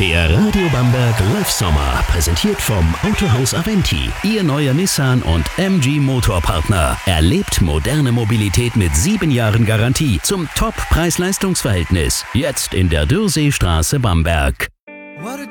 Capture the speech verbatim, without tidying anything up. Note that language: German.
Der Radio Bamberg Live Sommer, präsentiert vom Autohaus Aventi, Ihr neuer Nissan und M G Motorpartner. Erlebt moderne Mobilität mit sieben Jahren Garantie zum Top-Preis-Leistungs-Verhältnis. Jetzt in der Dürrseestraße Bamberg. What a